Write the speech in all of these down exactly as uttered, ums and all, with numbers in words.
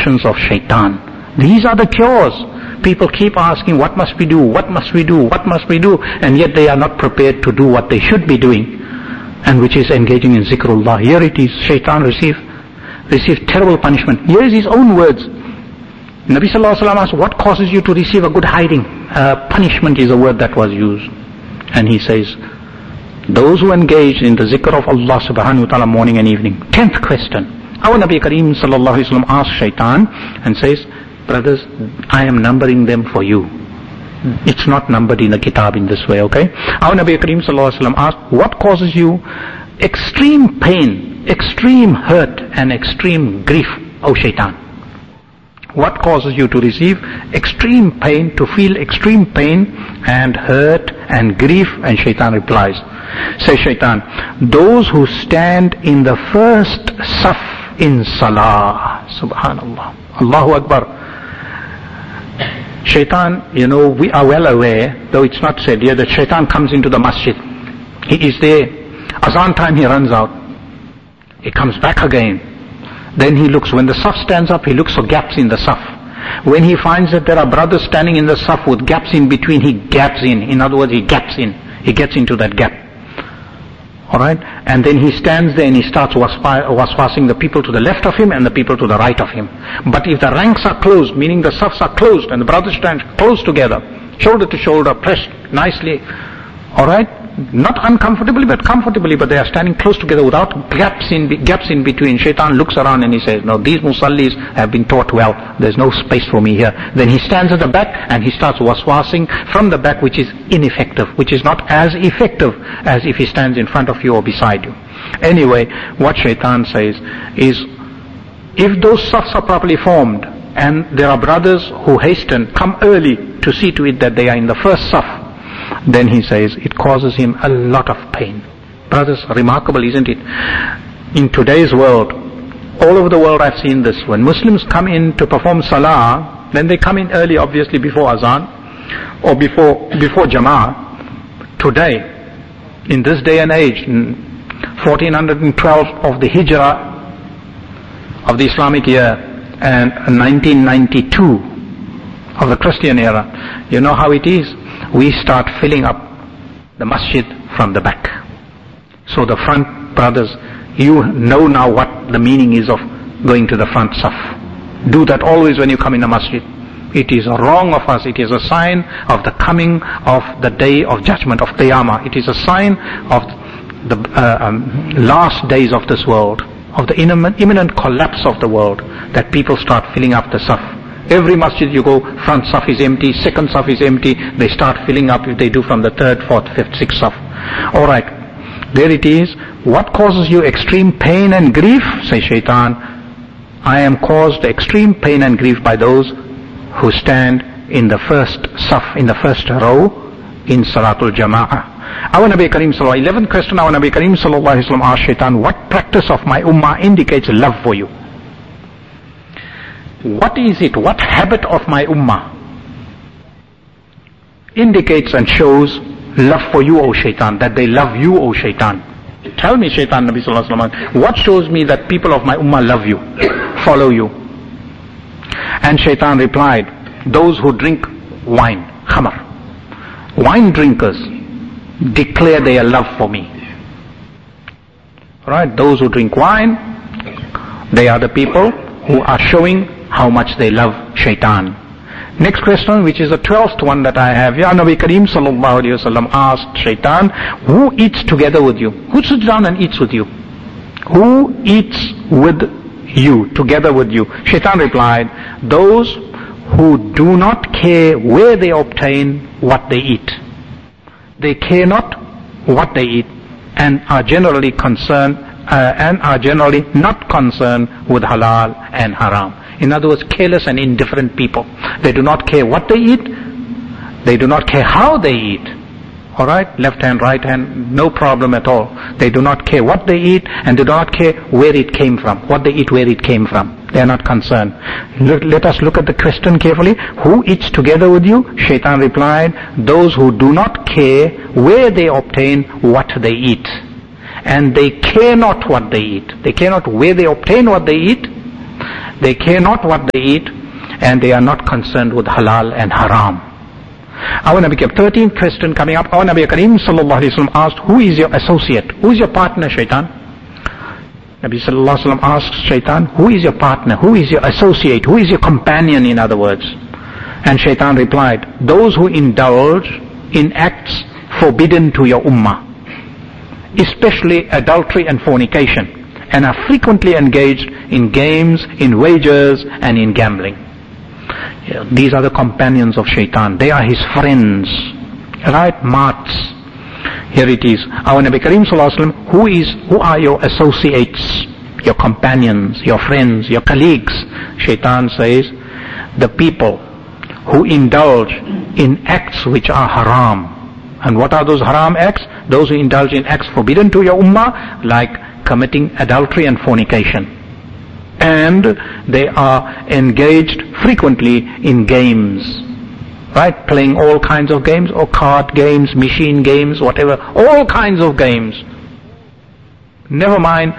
seductions of shaitan. These are the cures. People keep asking, what must we do? What must we do? What must we do? And yet they are not prepared to do what they should be doing, and which is engaging in zikrullah. Here it is, shaitan receive, receive terrible punishment. Here is his own words. Nabi sallallahu alaihi wasallam asked, what causes you to receive a good hiding? Uh, punishment is a word that was used. And he says, those who engage in the zikr of Allah subhanahu wa ta'ala morning and evening. Tenth question. Our Nabi Kareem sallallahu alaihi wasallam asks shaitan and says, brothers, I am numbering them for you. It's not numbered in the kitab in this way, okay? Our Nabi Kareem sallallahu alaihi wasallam asked, what causes you extreme pain, extreme hurt and extreme grief, O shaitan? What causes you to receive extreme pain, to feel extreme pain and hurt and grief? And shaitan replies, say shaitan, those who stand in the first saf in salah. Subhanallah. Allahu Akbar. Shaitan, you know, we are well aware, though it's not said here, that shaitan comes into the masjid. He is there. Azan time he runs out. He comes back again. Then he looks, when the saf stands up, he looks for gaps in the saf. When he finds that there are brothers standing in the saf with gaps in between, he gaps in. In other words, he gaps in. He gets into that gap. Alright? And then he stands there and he starts waswasing the people to the left of him and the people to the right of him. But if the ranks are closed, meaning the safs are closed and the brothers stand close together, shoulder to shoulder, pressed nicely, alright? Not uncomfortably but comfortably, but they are standing close together without gaps in gaps in between. Shaitan looks around and he says, no, these musallis have been taught well. There's no space for me here. Then he stands at the back and he starts waswasing from the back, which is ineffective, which is not as effective as if he stands in front of you or beside you. Anyway, what shaitan says is, if those safs are properly formed and there are brothers who hasten, come early to see to it that they are in the first saf, then he says it causes him a lot of pain. Brothers, remarkable, isn't it? In today's world, all over the world I've seen this. When Muslims come in to perform salah, then they come in early, obviously before azan or before before jama'ah. Today, in this day and age, in fourteen twelve of the hijrah of the Islamic year and nineteen ninety-two of the Christian era, you know how it is? We start filling up the masjid from the back. So the front brothers, you know now what the meaning is of going to the front saf. Do that always when you come in the masjid. It is wrong of us. It is a sign of the coming of the day of judgment, of Qiyamah. It is a sign of the uh, um, last days of this world, of the imminent collapse of the world, that people start filling up the saf. Every masjid you go, front saf is empty, second saf is empty, they start filling up if they do from the third, fourth, fifth, sixth saf. Alright, there it is. What causes you extreme pain and grief? Say shaitan, I am caused extreme pain and grief by those who stand in the first saf, in the first row, in Salatul Jama'ah. Our Nabi Kareem Sallallahu eleventh question, our Nabi Kareem Sallallahu Alaihi Wasallam asked shaitan, what practice of my ummah indicates love for you? What is it, what habit of my ummah indicates and shows love for you, O shaitan, that they love you, O shaitan? Tell me, shaitan, Nabi Sallallahu Alaihi Wasallam, what shows me that people of my ummah love you, follow you? And shaitan replied, those who drink wine, khamar. Wine drinkers declare their love for me. Right? Those who drink wine, they are the people who are showing how much they love shaitan. Next question, which is the twelfth one that I have. Ya Nabi Kareem Sallallahu Alaihi Wasallam asked shaitan, who eats together with you? Who sits down and eats with you? Who eats with you, together with you? Shaitan replied, those who do not care where they obtain what they eat. They care not what they eat and are generally concerned uh, and are generally not concerned with halal and haram. In other words, careless and indifferent people. They do not care what they eat. They do not care how they eat. Alright? Left hand, right hand, no problem at all. They do not care what they eat and they do not care where it came from. What they eat, where it came from. They are not concerned. Let, let us look at the question carefully. Who eats together with you? Shaitan replied, those who do not care where they obtain what they eat. And they care not what they eat. They care not where they obtain what they eat. They care not what they eat, and they are not concerned with halal and haram. Our Nabi, thirteenth question coming up. Our Nabi Kareem sallallahu alaihi wasallam asked, who is your associate? Who is your partner, shaitan? Nabi sallallahu alaihi wasallam asked shaitan, who is your partner? Who is your associate? Who is your companion, in other words? And shaitan replied, those who indulge in acts forbidden to your ummah, especially adultery and fornication, and are frequently engaged in games, in wagers, and in gambling. Yeah, these are the companions of shaitan. They are his friends. Right? Mats. Here it is. Our Nabi Kareem sallallahu alaihi wasallam, who is, who are your associates, your companions, your friends, your colleagues? Shaitan says, the people who indulge in acts which are haram. And what are those haram acts? Those who indulge in acts forbidden to your ummah, like committing adultery and fornication. And they are engaged frequently in games, right? Playing all kinds of games, or card games, machine games, whatever, all kinds of games. Never mind,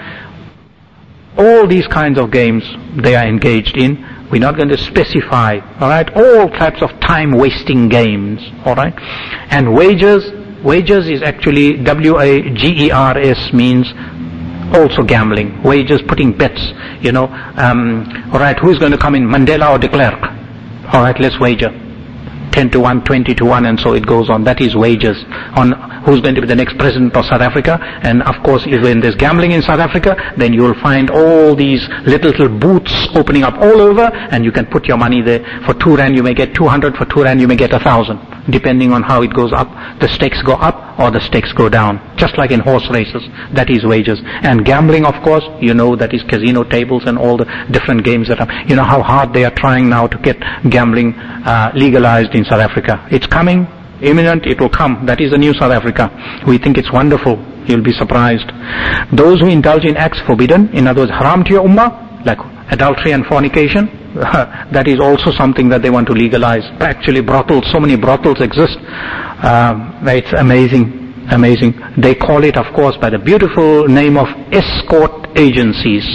all these kinds of games they are engaged in. We're not going to specify, alright, all types of time-wasting games, alright? And wagers, wagers is actually, W A G E R S means also gambling. Wagers, putting bets, you know, um, alright, who's going to come in, Mandela or de Klerk? Alright, let's wager. ten to one, twenty to one, and so it goes on. That is wagers on who's going to be the next president of South Africa. And of course, if when there's gambling in South Africa, then you will find all these little, little booths opening up all over, and you can put your money there. For two rand you may get two hundred, for two rand you may get a thousand, depending on how it goes up. The stakes go up or the stakes go down, just like in horse races. That is wagers. And gambling, of course, you know, that is casino tables and all the different games that are, you know how hard they are trying now to get gambling uh, legalized in South Africa. It's coming, imminent, it will come. That is the new South Africa. We think it's wonderful. You'll be surprised. Those who indulge in acts forbidden, in other words, haram to your ummah, like adultery and fornication, that is also something that they want to legalize. Actually, brothels, so many brothels exist. Um, it's amazing, amazing. They call it, of course, by the beautiful name of escort agencies,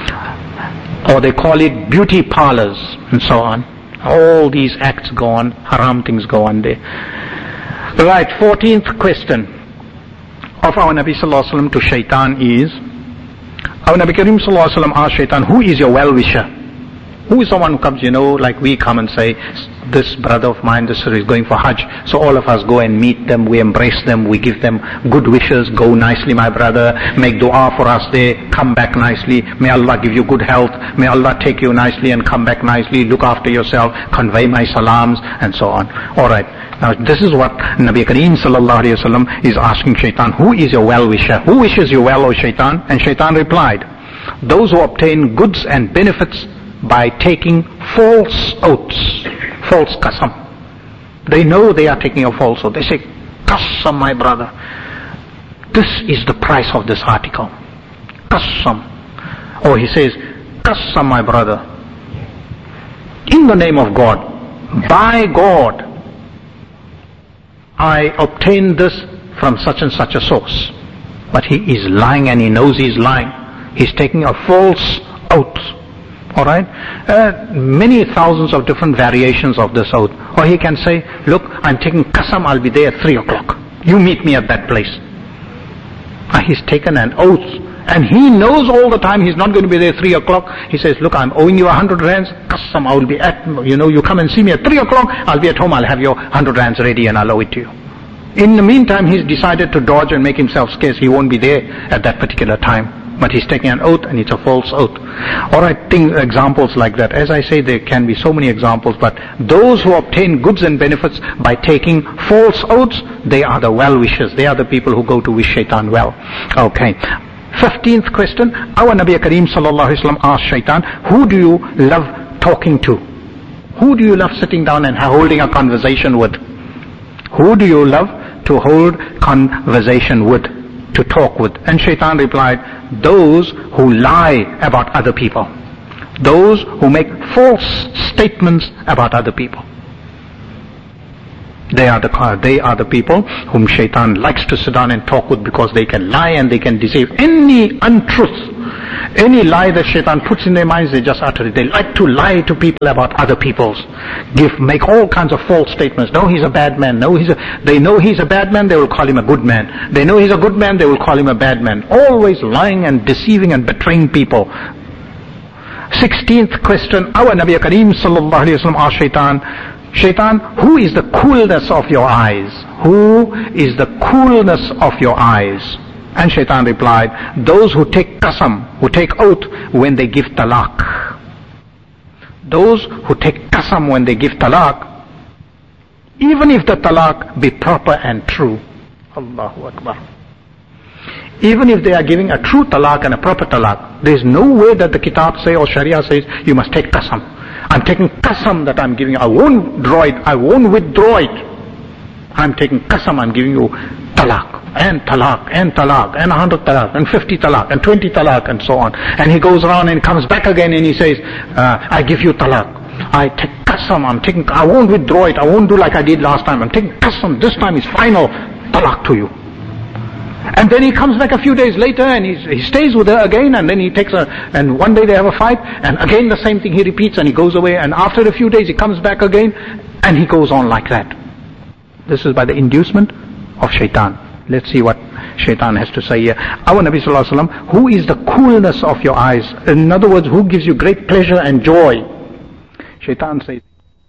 or they call it beauty parlors, and so on. All these acts go on, haram things go on there. Right, fourteenth question of our Nabi sallallahu alaihi wasallam to shaitan is, our Nabi Kareem sallallahu alaihi wasallam asked shaitan, who is your well-wisher? Who is someone who comes, you know, like we come and say, this brother of mine, this is going for Hajj. So all of us go and meet them, we embrace them, we give them good wishes. Go nicely, my brother. Make dua for us there. Come back nicely. May Allah give you good health. May Allah take you nicely and come back nicely. Look after yourself. Convey my salams and so on. Alright. Now this is what Nabi Kareem sallallahu alayhi wa sallam is asking shaitan. Who is your well-wisher? Who wishes you well, O shaitan? And shaitan replied, those who obtain goods and benefits by taking false oaths, false qasam. They know they are taking a false oath. They say, qasam, my brother, this is the price of this article. Qasam. Or he says, qasam, my brother, in the name of God, by God, I obtained this from such and such a source. But he is lying, and he knows he is lying. He's taking a false oath. Alright? Uh, many thousands of different variations of this oath. Or he can say, look, I'm taking qasam, I'll be there at three o'clock. You meet me at that place. Uh, he's taken an oath. And he knows all the time he's not going to be there at three o'clock. He says, look, I'm owing you a hundred rands. Qasam, I will be at, you know, you come and see me at three o'clock. I'll be at home, I'll have your hundred rands ready and I'll owe it to you. In the meantime, he's decided to dodge and make himself scarce. He won't be there at that particular time. But he's taking an oath, and it's a false oath. Alright, things, examples like that. As I say, there can be so many examples, but those who obtain goods and benefits by taking false oaths, they are the well-wishers. They are the people who go to wish shaitan well. Okay. Fifteenth question. Our Nabi Kareem sallallahu alaihi wasallam asked shaitan, who do you love talking to? Who do you love sitting down and holding a conversation with? Who do you love to hold conversation with, to talk with? And shaitan replied, those who lie about other people. Those who make false statements about other people. They are the they are the people whom shaitan likes to sit down and talk with, because they can lie and they can deceive. Any untruth, Any lie that shaitan puts in their minds, they just utter it. They like to lie to people about other people's. Give, make all kinds of false statements. No, he's a bad man. No, he's a, they know he's a bad man, they will call him a good man. They know he's a good man, they will call him a bad man. Always lying and deceiving and betraying people. Sixteenth question, our Nabi Kareem sallallahu alayhi wa sallam asked shaitan, Shaitan, who is the coolness of your eyes? Who is the coolness of your eyes? And Shaitan replied, those who take qasam, who take oath when they give talaq. Those who take qasam when they give talaq, even if the talaq be proper and true. Allahu Akbar. Even if they are giving a true talaq and a proper talaq, there is no way that the kitab say or sharia says you must take qasam. I'm taking qasam that I'm giving you. I won't draw it. I won't withdraw it. I'm taking qasam. I'm giving you talaq and talaq and talaq and a hundred talaq and fifty talaq and twenty talaq and so on. And he goes around and comes back again and he says, uh, I give you talaq. I take qasam. I'm taking. I won't withdraw it. I won't do like I did last time. I'm taking qasam. This time is final talaq to you. And then he comes back a few days later and he's, he stays with her again, and then he takes her, and one day they have a fight, and again the same thing he repeats, and he goes away, and after a few days he comes back again, and he goes on like that. This is by the inducement of shaitan. Let's see what shaitan has to say here. Our Nabi Sallallahu Alaihi Wasallam, who is the coolness of your eyes? In other words, who gives you great pleasure and joy? Shaitan says,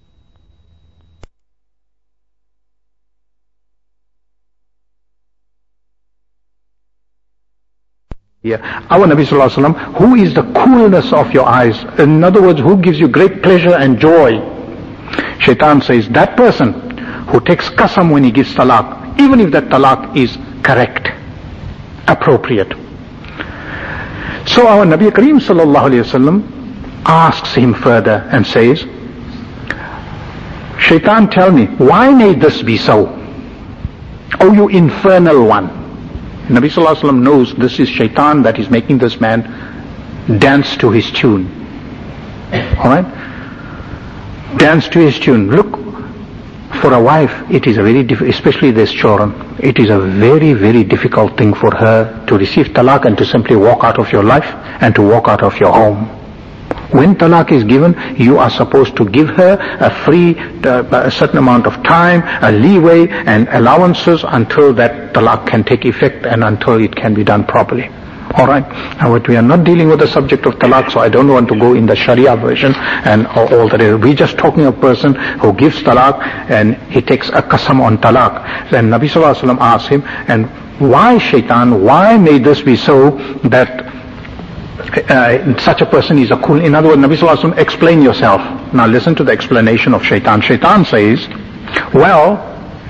Yeah. Our Nabi Sallallahu Alaihi Wasallam, who is the coolness of your eyes? In other words, who gives you great pleasure and joy? Shaitan says, that person who takes qasam when he gives talaq, even if that talaq is correct, appropriate. So our Nabi Kareem Sallallahu Alaihi Wasallam asks him further and says, Shaitan, tell me, why may this be so? Oh, you infernal one. Nabi Sallallahu Alaihi Wasallam knows this is shaitan that is making this man dance to his tune. Alright? Dance to his tune. Look, for a wife, it is a very difficult, especially this children, it is a very, very difficult thing for her to receive talaq and to simply walk out of your life and to walk out of your home. When talaq is given, you are supposed to give her a free, uh, a certain amount of time, a leeway and allowances until that talaq can take effect and until it can be done properly. Alright? Now we are not dealing with the subject of talaq, so I don't want to go in the Sharia version and all that. We're just talking of a person who gives talaq and he takes a qasam on talaq. Then Nabi Sallallahu Alaihi Wasallam asks him, and why shaitan, why may this be so that Uh, such a person is a cool. In other words, Nabi Sallallahu Alaihi Wasallam, explain yourself. Now listen to the explanation of shaitan. Shaitan says, well,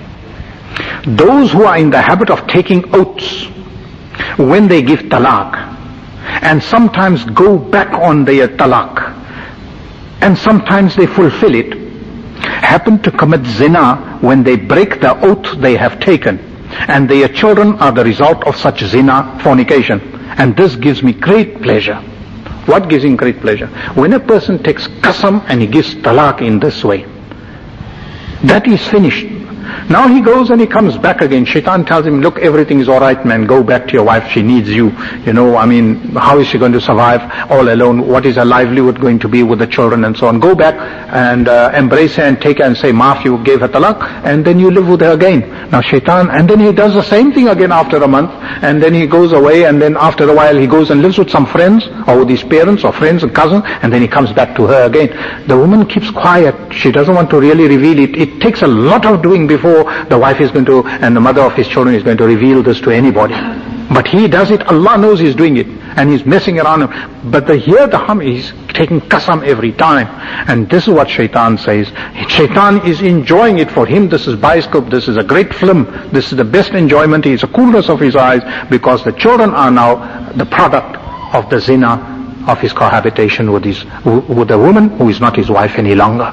those who are in the habit of taking oaths when they give talaq, and sometimes go back on their talaq, and sometimes they fulfill it, happen to commit zina when they break the oath they have taken, and their children are the result of such zina, fornication. And this gives me great pleasure. What gives him great pleasure? When a person takes qasam and he gives talaq in this way, that is finished. Now he goes and he comes back again. Shaitan tells him, look, everything is alright, man, go back to your wife, she needs you. You know, I mean, how is she going to survive all alone? What is her livelihood going to be with the children and so on? Go back and uh, embrace her and take her and say, Maaf, you gave her talaq, and then you live with her again. Now Shaitan, and then he does the same thing again after a month, and then he goes away, and then after a while he goes and lives with some friends, or with his parents, or friends and cousins, and then he comes back to her again. The woman keeps quiet. She doesn't want to really reveal it. It takes a lot of doing before the wife is going to, and the mother of his children is going to reveal this to anybody. But he does it, Allah knows he's doing it, and he's messing around him. But the, here the hum, he's taking qasam every time. And this is what shaitan says. Shaitan is enjoying it. For him this is bioscope, this is a great film, this is the best enjoyment. He is the coolness of his eyes, because the children are now the product of the zina of his cohabitation with his, with a woman who is not his wife any longer.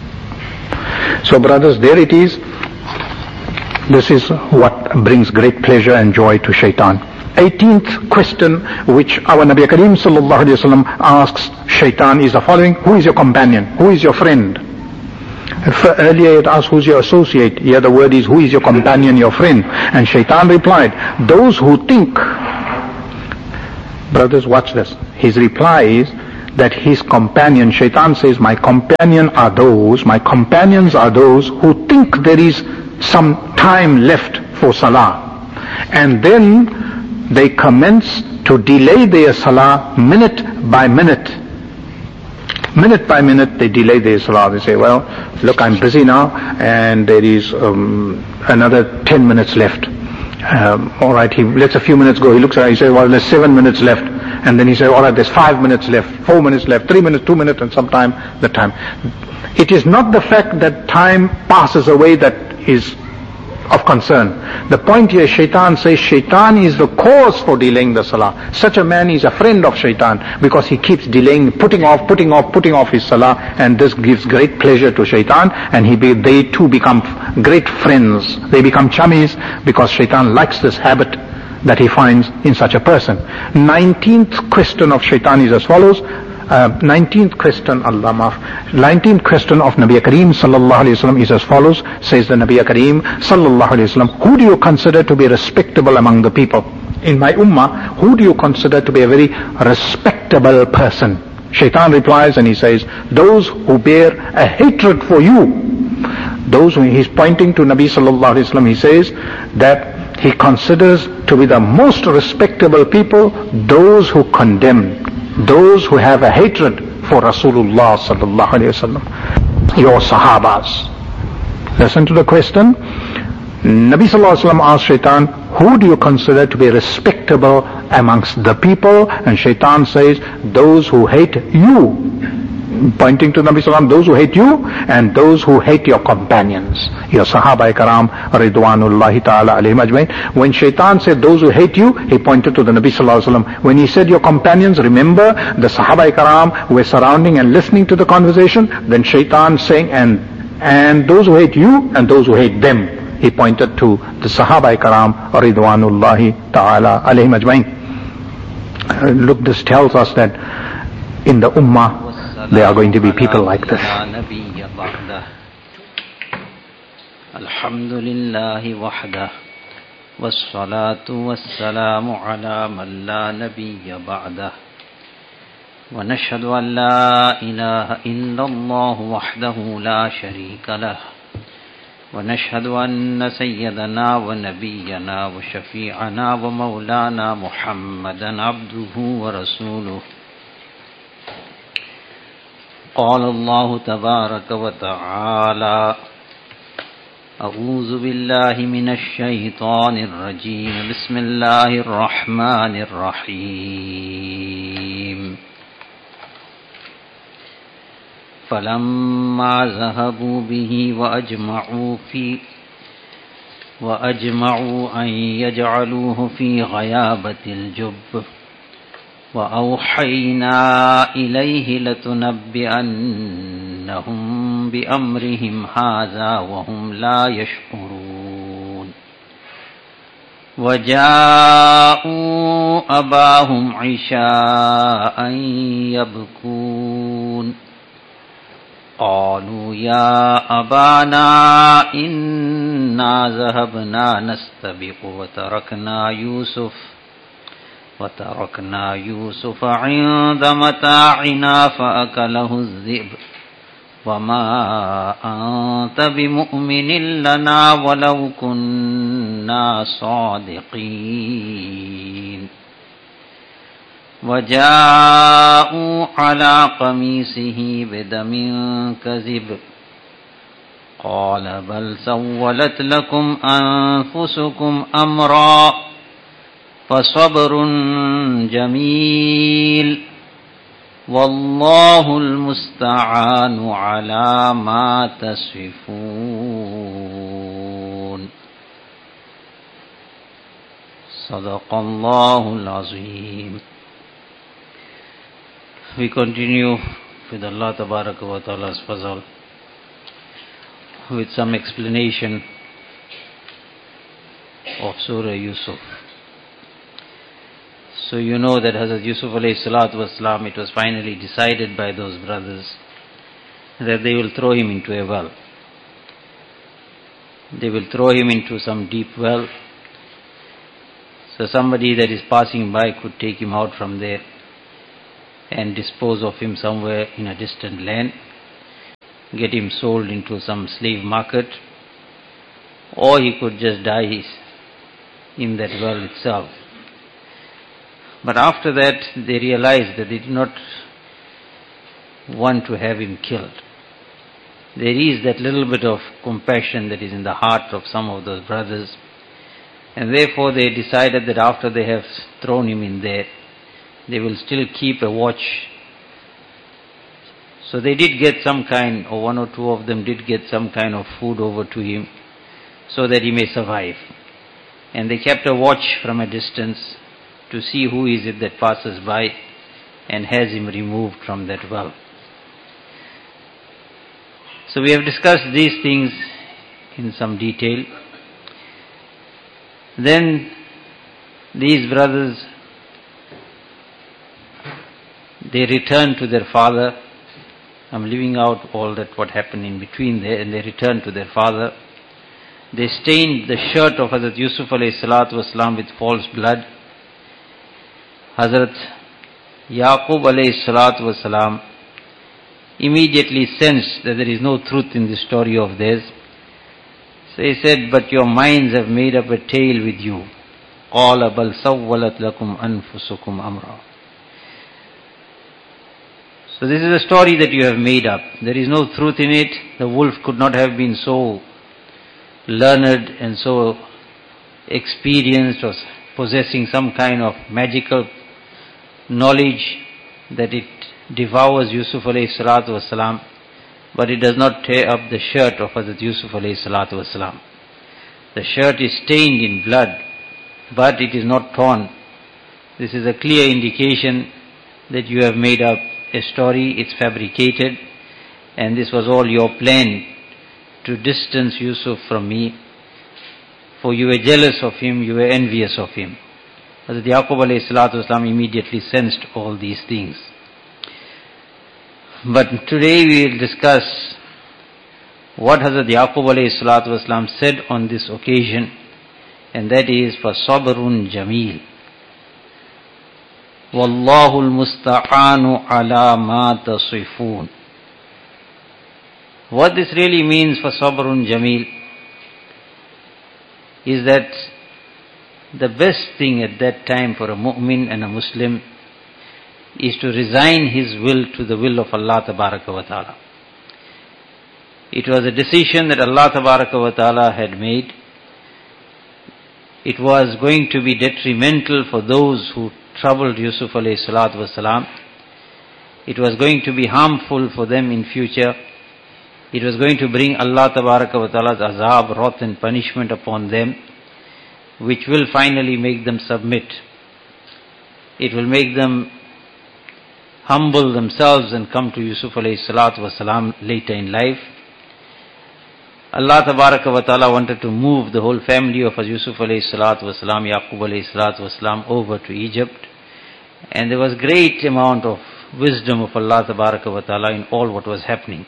So brothers, there it is. This is what brings great pleasure and joy to shaitan. eighteenth question which our Nabi Kareem Sallallahu Alaihi Wasallam asks shaitan is the following: who is your companion? Who is your friend? Earlier it asked, who is your associate? Here the word is, who is your companion, your friend? And shaitan replied, those who think Brothers, watch this. His reply is that his companion, Shaitan says, my companion are those, my companions are those who think there is some time left for salah. And then they commence to delay their salah minute by minute. Minute by minute they delay their salah. They say, well, look, I'm busy now and there is um, another ten minutes left. Um, all right, he lets a few minutes go. He looks at it, he says, well, there's seven minutes left. And then he says, all right, there's five minutes left, four minutes left, three minutes, two minutes, and sometime the time. It is not the fact that time passes away that is of concern. The point here, Shaitan says, Shaitan is the cause for delaying the salah. Such a man is a friend of Shaitan because he keeps delaying, putting off, putting off, putting off his salah, and this gives great pleasure to Shaitan, and he be, they too become great friends. They become chummies because Shaitan likes this habit that he finds in such a person. Nineteenth question of Shaitan is as follows. Uh, nineteenth question, Allah maaf. Nineteenth question of Nabi Kareem sallallahu alaihi wasallam is as follows. Says the Nabi Kareem sallallahu alaihi wasallam, who do you consider to be respectable among the people? In my ummah, who do you consider to be a very respectable person? Shaitan replies and he says, those who bear a hatred for you. Those who, he's pointing to Nabi sallallahu alaihi wasallam, he says that he considers to be the most respectable people those who condemn, those who have a hatred for Rasulullah sallallahu alaihi wasallam, your Sahabas. Listen to the question. Nabi sallallahu alaihi wasallam asked Shaitan, who do you consider to be respectable amongst the people? And Shaitan says, those who hate you. Pointing to Nabi sallallahu alaihi wasallam, those who hate you and those who hate your companions, your Sahaba Karam Ridwanullahi Ta'ala alayhim ajmain. When Shaitan said those who hate you, he pointed to the Nabi sallallahu alaihi wasallam. When he said your companions, remember the Sahaba Karam were surrounding and listening to the conversation. Then Shaitan saying, and and those who hate you and those who hate them. He pointed to the Sahaba Karam Ridwanullahi Ta'ala alayhim ajmain. Look, this tells us that in the Ummah there are going to be people like this. Alhamdulillahi wahda wassalatu wassalamu ala man la nabiyya ba'dah wa nashhadu an la ilaha illallah wahdahu la sharika lah wa nashhadu anna sayyidana wa nabiyyana wa shafi'ana wa maulana Muhammadan abduhu wa rasuluh. قال الله تبارك وتعالى أعوذ بالله من الشيطان الرجيم بسم الله الرحمن الرحيم فلما ذهبوا به وأجمعوا في وأجمعوا أن يجعلوه في غيابة الجب وأوحينا إليه لتنبئنهم بأمرهم هذا وهم لا يشعرون وجاءوا أباهم عشاء يبكون قالوا يا أبانا إنا ذهبنا نستبق وتركنا يوسف وتركنا يوسف عند متاعنا فأكله الذئب وما أنت بمؤمن لنا ولو كنا صادقين وجاءوا على قميصه بدم كذب قال بل سولت لكم أنفسكم أمرا فصبر جميل والله المستعان على ما تصفون صدق الله العظيم. We continue with Allah Tabaraka wa Ta'ala's fazal with some explanation of Surah Yusuf. So you know that Hazrat Yusuf alayhi salatu wasalam, it was finally decided by those brothers that they will throw him into a well. They will throw him into some deep well So somebody that is passing by could take him out from there and dispose of him somewhere in a distant land, get him sold into some slave market, or he could just die in that well itself. But after that, they realized that they did not want to have him killed. There is that little bit of compassion that is in the heart of some of those brothers, and therefore they decided that after they have thrown him in there, they will still keep a watch. So they did get some kind, or one or two of them did get some kind of food over to him so that he may survive. And they kept a watch from a distance to see who is it that passes by and has him removed from that well. So we have discussed these things in some detail. Then these brothers, they returned to their father. I'm leaving out all that what happened in between there, and they returned to their father. They stained the shirt of Hazrat Yusuf alayhi salatu wasalam with false blood. Hazrat Yaqub alayhi salatu wasalam immediately sensed that there is no truth in this story of theirs. So he said, but your minds have made up a tale with you. قَالَ بَلْ سَوَّلَتْ لَكُمْ أَنفُسُكُمْ أَمْرًا. So this is a story that you have made up. There is no truth in it. The wolf could not have been so learned and so experienced or possessing some kind of magical knowledge that it devours Yusuf alayhi salatu wasalam, but it does not tear up the shirt of Hazrat Yusuf alayhi salatu wasalam. The shirt is stained in blood, but it is not torn. This is a clear indication that you have made up a story, it's fabricated, and this was all your plan to distance Yusuf from me, for you were jealous of him, you were envious of him. Hazrat Yaqub alayhi salatu wasalam immediately sensed all these things. But today we will discuss what Hazrat Yaqub alayhi salatu wasalam said on this occasion, and that is for sabrun jameel. Wallahu al-musta'anu ala ma tasifun. What this really means for sabrun jameel is that the best thing at that time for a mu'min and a Muslim is to resign his will to the will of Allah Tabaraka wa Ta'ala. It was a decision that Allah Tabaraka wa Ta'ala had made. It was going to be detrimental for those who troubled Yusuf alayhi salatu wasalam. It was going to be harmful for them in future. It was going to bring Allah Tabaraka wa Ta'ala's azab, wrath and punishment upon them, which will finally make them submit. It will make them humble themselves and come to Yusuf alayhi salatu wasalam later in life. Allah Tabaraka wa Ta'ala wanted to move the whole family of Yusuf alayhi salatu wasalam, Yaqub alayhi salatu wasalam over to Egypt. And there was great amount of wisdom of Allah Tabaraka wa Ta'ala in all what was happening.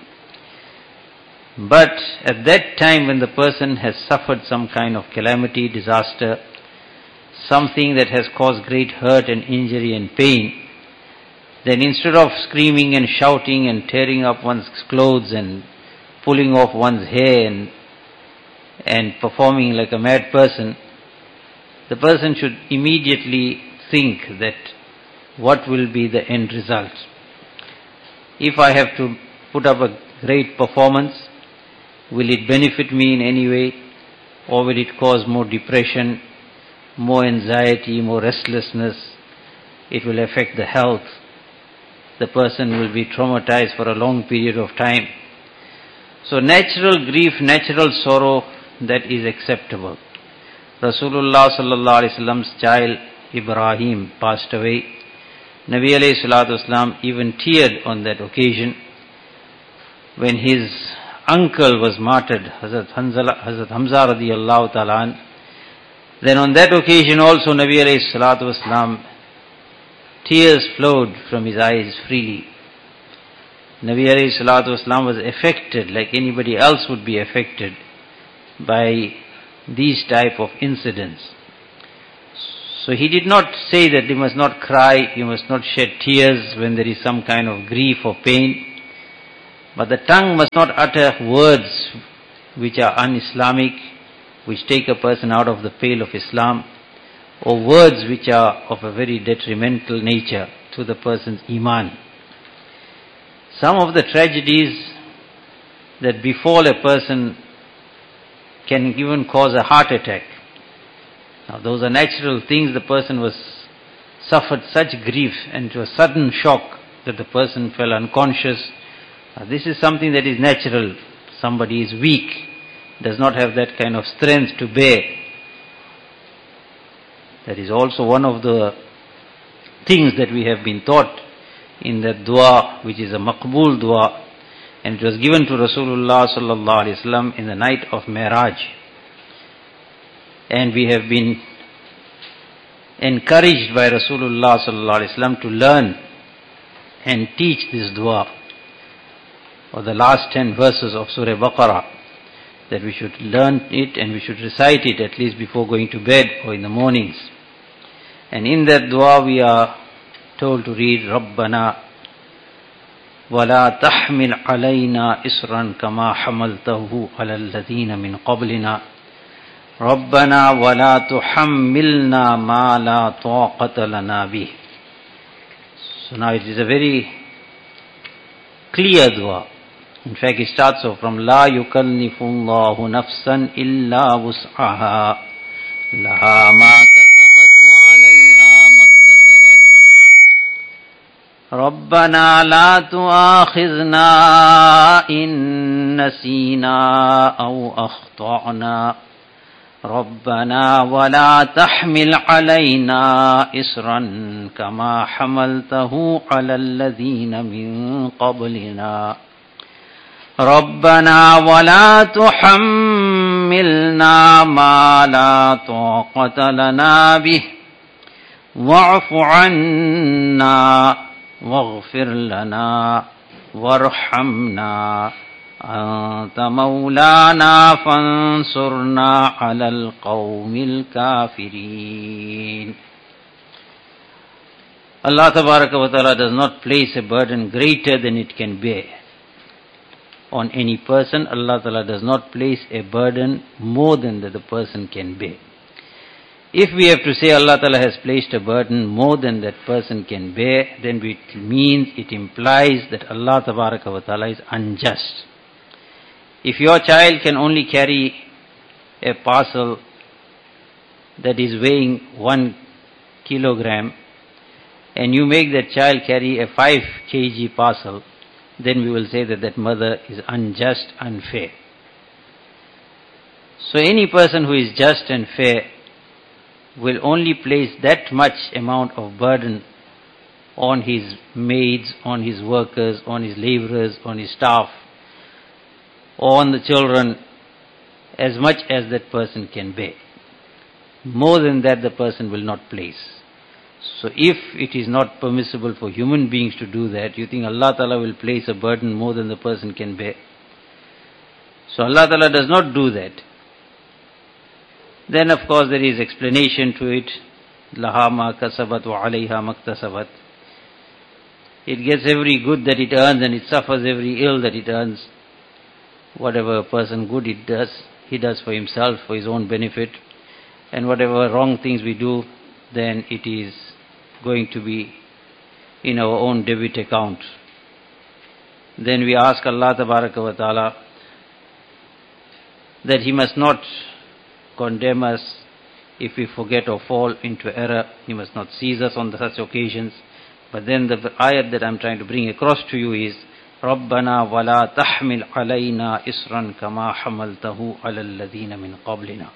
But at that time when the person has suffered some kind of calamity, disaster, something that has caused great hurt and injury and pain, then instead of screaming and shouting and tearing up one's clothes and pulling off one's hair and, and performing like a mad person, the person should immediately think that what will be the end result. If I have to put up a great performance, will it benefit me in any way, or will it cause more depression, more anxiety, more restlessness? It will affect the health. The person will be traumatized for a long period of time. So natural grief, natural sorrow, that is acceptable. Rasulullah sallallahu alaihi wasallam's child Ibrahim passed away. Nabi alayhi salatu wasalam even teared on that occasion when his uncle was martyred, Hazrat Hamza, Hazrat Hamza radiyallahu ta'ala an. Then on that occasion also Nabi alayhi salatu wasalam, tears flowed from his eyes freely. Nabi alayhi salatu wasalam was affected like anybody else would be affected by these type of incidents. So he did not say that you must not cry, you must not shed tears when there is some kind of grief or pain. But the tongue must not utter words which are un-Islamic, which take a person out of the pale of Islam, or words which are of a very detrimental nature to the person's iman. Some of the tragedies that befall a person can even cause a heart attack. Now those are natural things. The person was suffered such grief and to a sudden shock that the person fell unconscious. Now this is something that is natural. Somebody is weak, does not have that kind of strength to bear. That is also one of the things that we have been taught in that dua, which is a maqbool dua, and it was given to Rasulullah sallallahu alaihi wasallam in the night of Mi'raj. And we have been encouraged by Rasulullah sallallahu alaihi wasallam to learn and teach this dua, or the last ten verses of Surah Baqarah, that we should learn it and we should recite it at least before going to bed or in the mornings. And in that dua we are told to read, Rabbana وَلَا تَحْمِلْ عَلَيْنَا إِسْرًا كَمَا حَمَلْتَهُ عَلَى الَّذِينَ مِنْ قَبْلِنَا رَبَّنَا وَلَا تُحَمِّلْنَا مَا لَا طَاقَةَ لَنَا بِهِ. So now it is a very clear dua. In fact, it starts off from La yukallifu Allahu nafsan illa wus'aha laha ma kasabat wa alayha maktasabat. Rabbana la tu'akhidhna in nasina aw akhta'na. ربنا ولا تحمل علينا إصرا كما حملته على الذين من قبلنا ربنا ولا تحملنا ما لا طاقة لنا به واعف عنا واغفر لنا وارحمنا أنت مولانا فانصرنا على القوم الكافرين. Allah Tabaraka wa Ta'ala does not place a burden greater than it can bear on any person. Allah Ta'ala does not place a burden more than that the person can bear. If we have to say Allah Ta'ala has placed a burden more than that person can bear, then it means, it implies that Allah Tabaraka wa Ta'ala is unjust. If your child can only carry a parcel that is weighing one kilogram, and you make that child carry a five kilogram parcel, then we will say that that mother is unjust, unfair. So any person who is just and fair will only place that much amount of burden on his maids, on his workers, on his laborers, on his staff, or on the children, as much as that person can bear. More than that the person will not place. So if it is not permissible for human beings to do that, you think Allah Ta'ala will place a burden more than the person can bear? So Allah Ta'ala does not do that. Then of course there is explanation to it. Laha ma kasabat wa alayha maktasabat. It gets every good that it earns and it suffers every ill that it earns. Whatever a person good it does, he does for himself, for his own benefit. And whatever wrong things we do, then it is going to be in our own debit account. Then we ask Allah Tabaraka wa Ta'ala that He must not condemn us if we forget or fall into error. He must not seize us on such occasions. But then the ayat that I'm trying to bring across to you is رَبَّنَا وَلَا تَحْمِلْ عَلَيْنَا إِسْرًا كَمَا حَمَلْتَهُ عَلَى الَّذِينَ مِنْ قَبْلِنَا.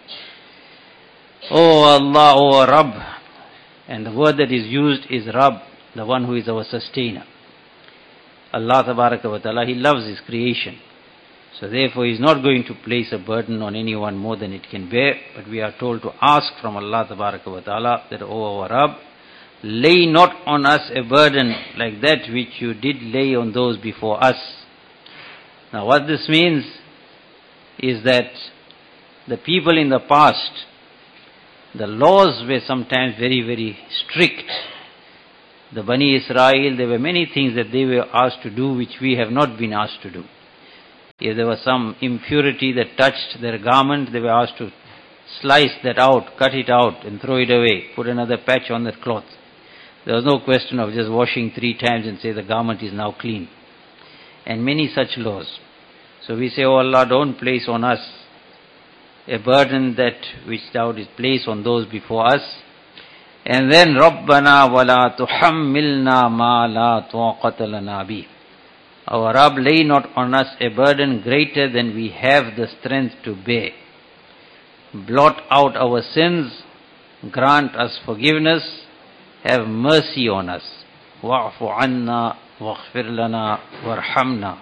O Allah, O Rabb. And the word that is used is Rabb, the one who is our sustainer. Allah Tabaraka wa Ta'ala, He loves His creation. So therefore He is not going to place a burden on anyone more than it can bear. But we are told to ask from Allah Tabaraka wa Ta'ala that, O our Rabb, lay not on us a burden like that which you did lay on those before us. Now what this means is that the people in the past the laws were sometimes very, very strict. The Bani Israel, there were many things that they were asked to do which we have not been asked to do. If there was some impurity that touched their garment, they were asked to slice that out, cut it out and throw it away, put another patch on that cloth. There was no question of just washing three times and say the garment is now clean. And many such laws. So we say, oh Allah, don't place on us a burden that which thou didst place on those before us. And then, Rabbana wala tuhammilna ma la taqata lana bi. Our Rabb, lay not on us a burden greater than we have the strength to bear. Blot out our sins, grant us forgiveness, have mercy on us. Wa'fu anna waghfir lana warhamna.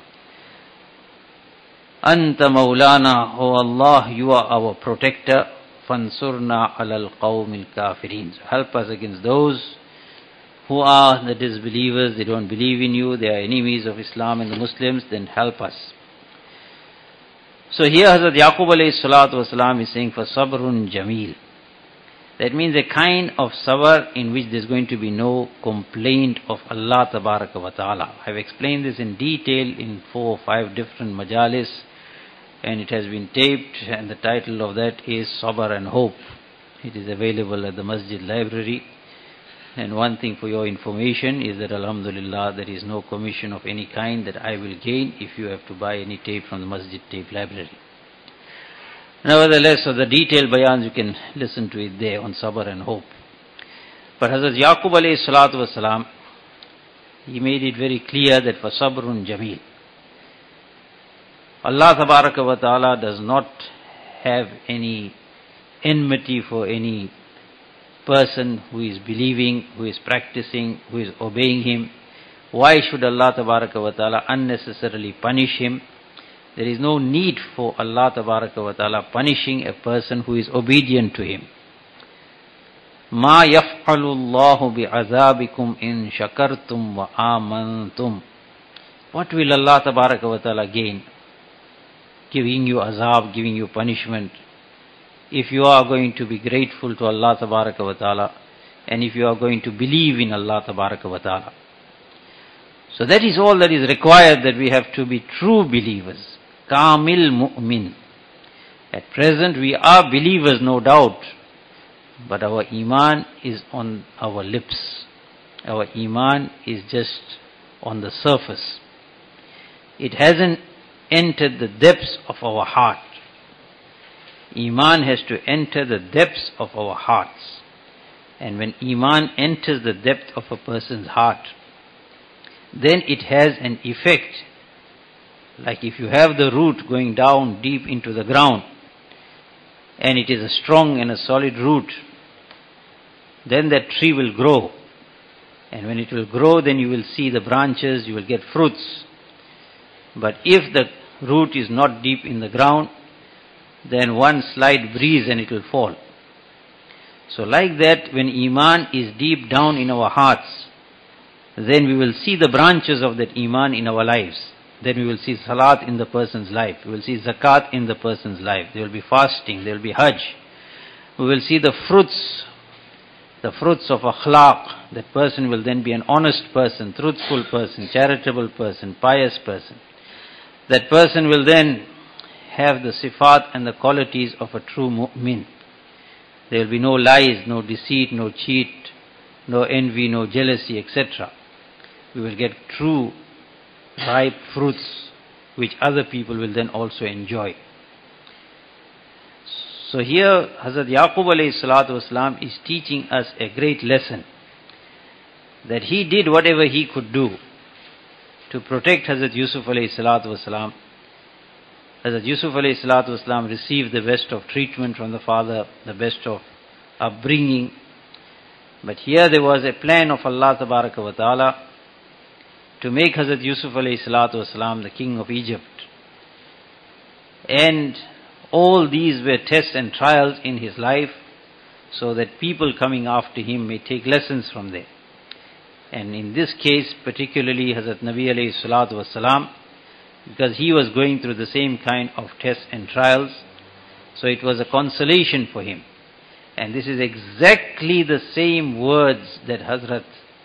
Anta maulana, O Allah, you are our protector. Fansurna alal qawmil kafirin. Help us against those who are the disbelievers. They don't believe in you. They are enemies of Islam and the Muslims. Then help us. So here Hazrat Yaqub alayhi salatu wasalam is saying for sabrun jameel. That means a kind of sabr in which there's going to be no complaint of Allah tabaraka wa ta'ala. I've explained this in detail in four or five different majalis, and it has been taped, and the title of that is Sabr and Hope. It is available at the Masjid Library. And one thing for your information is that alhamdulillah there is no commission of any kind that I will gain if you have to buy any tape from the Masjid Tape Library. Nevertheless, so the detailed bayans you can listen to it there on Sabr and Hope. But Hazrat Yaqub alayhi salatu wasalam, he made it very clear that for sabrun jameel, Allah tabaraka wa ta'ala does not have any enmity for any person who is believing, who is practicing, who is obeying Him. Why should Allah tabaraka wa ta'ala unnecessarily punish him? There is no need for Allah tabaraka wa ta'ala punishing a person who is obedient to Him. Ma yaf'alu Allahu bi'azabikum in shakartum wa amantum. What will Allah tabaraka wa ta'ala gain? Giving you azab, giving you punishment, if you are going to be grateful to Allah tabaraka wa ta'ala, and if you are going to believe in Allah tabaraka wa ta'ala. So that is all that is required, that we have to be true believers. Kamil mu'min. At present we are believers, no doubt, but our iman is on our lips. Our iman is just on the surface. It hasn't entered the depths of our heart. Iman has to enter the depths of our hearts. And when Iman enters the depth of a person's heart, then it has an effect. Like if you have the root going down deep into the ground, and it is a strong and a solid root, then that tree will grow. And when it will grow, then you will see the branches, you will get fruits. But if the root is not deep in the ground, then one slight breeze and it will fall. So like that, when Iman is deep down in our hearts, then we will see the branches of that Iman in our lives. Then we will see Salat in the person's life. We will see Zakat in the person's life. There will be fasting, there will be Hajj. We will see the fruits, the fruits of akhlaq. That person will then be an honest person, truthful person, charitable person, pious person. That person will then have the sifat and the qualities of a true mu'min. There will be no lies, no deceit, no cheat, no envy, no jealousy, et cetera. We will get true, ripe fruits which other people will then also enjoy. So here Hazrat Yaqub alayhi salatu wasalam is teaching us a great lesson, that he did whatever he could do to protect Hazrat Yusuf alayhi salatu wasalam. Hazrat Yusuf alayhi salatu wasalam received the best of treatment from the father, the best of upbringing. But here there was a plan of Allah tabaraka wa ta'ala to make Hazrat Yusuf alayhi salatu wasalam the king of Egypt. And all these were tests and trials in his life, so that people coming after him may take lessons from there. And in this case, particularly Hazrat Nabi alayhi salatu wasalam, because he was going through the same kind of tests and trials, so it was a consolation for him. And this is exactly the same words that Hazrat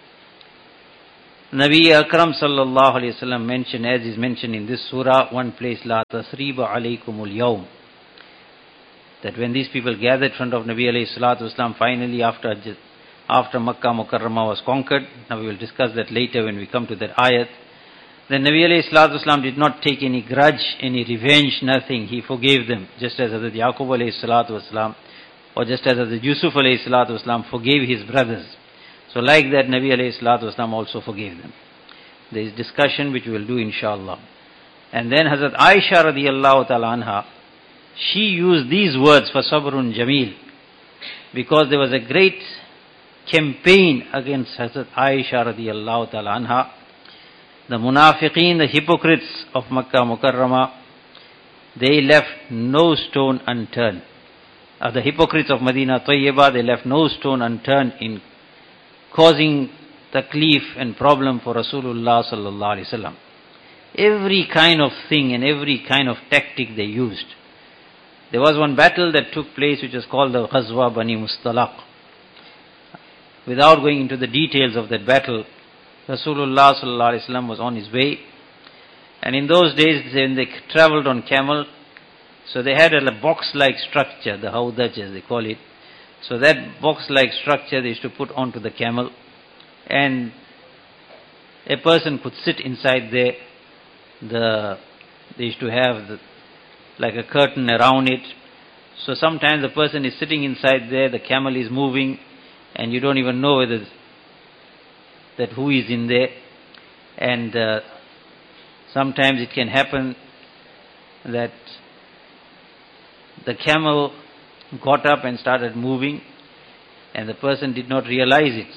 Nabi Akram sallallahu alayhi wa sallam mentioned, as is mentioned in this surah, one place, La tasriba alaykumul yawm. That when these people gathered in front of Nabi alayhi salatu wasalam, finally after, after Makkah Mukarramah was conquered, now we will discuss that later when we come to that ayat, then Nabi alayhi salatu wasalam did not take any grudge, any revenge, nothing. He forgave them, just as Hazrat Yaqub alayhi salatu wasalam, or just as Hazrat Yusuf alayhi salatu wasalam forgave his brothers. So like that, Nabi alayhi salatu wasalam also forgave them. There is discussion which we will do inshallah. And then Hazrat Aisha radiyallahu ta'ala anha, she used these words for Sabrun Jameel, because there was a great campaign against Hazrat Aisha radiyallahu ta'ala anha. The munafiqeen, the hypocrites of Makkah Mukarramah, they left no stone unturned. Of the hypocrites of Medina Tayyibah, they left no stone unturned in causing taklif and problem for Rasulullah sallallahu alaihi wasallam. Every kind of thing and every kind of tactic they used. There was one battle that took place which was called the Ghazwa Bani Mustalaq. Without going into the details of that battle, Rasulullah sallallahu alaihi wasallam was on his way, and in those days when they traveled on camel, so they had a box-like structure, the hawdaj as they call it. So that box-like structure they used to put onto the camel, and a person could sit inside there. The they used to have the, like a curtain around it. So sometimes the person is sitting inside there, the camel is moving, and you don't even know whether that who is in there. And uh, sometimes it can happen that the camel got up and started moving, and the person did not realize it.